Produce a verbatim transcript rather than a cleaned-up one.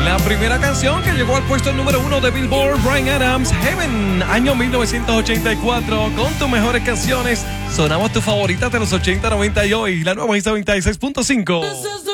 La primera canción que llegó al puesto número uno de Billboard, Bryan Adams, Heaven, año mil novecientos ochenta y cuatro. Con tus mejores canciones, sonamos tus favoritas de los ochenta, noventa y hoy. La nueva noventa y seis punto cinco.